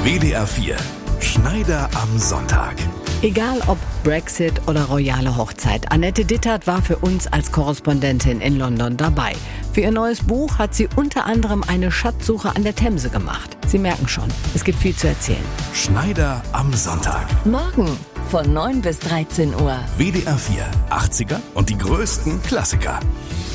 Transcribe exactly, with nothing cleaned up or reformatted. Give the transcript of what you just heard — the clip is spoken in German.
W D R vier. Schneider am Sonntag. Egal ob Brexit oder royale Hochzeit, Annette Dittert war für uns als Korrespondentin in London dabei. Für ihr neues Buch hat sie unter anderem eine Schatzsuche an der Themse gemacht. Sie merken schon, es gibt viel zu erzählen. Schneider am Sonntag. Morgen von neun bis dreizehn Uhr. W D R vier. achtziger und die größten Klassiker.